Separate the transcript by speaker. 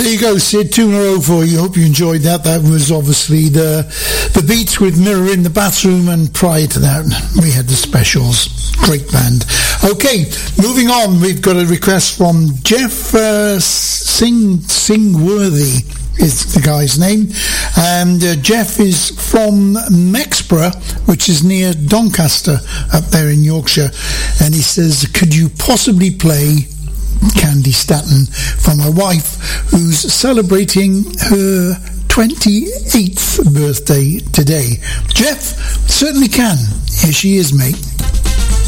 Speaker 1: There you go, Sid, 2 in a row for you. Hope you enjoyed that. That was obviously the Beats with Mirror in the Bathroom, and prior to that we had the Specials. Great band. Okay, moving on, we've got a request from Jeff Singworthy is the guy's name, and Jeff is from Mexborough, which is near Doncaster up there in Yorkshire, and he says, could you possibly play Candy Staton for my wife, who's celebrating her 28th birthday today? Jeff, certainly can. Here she is, mate.